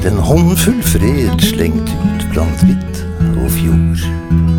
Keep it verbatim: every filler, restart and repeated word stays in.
Den håndfull fred slengt ut blant vitt og fjord.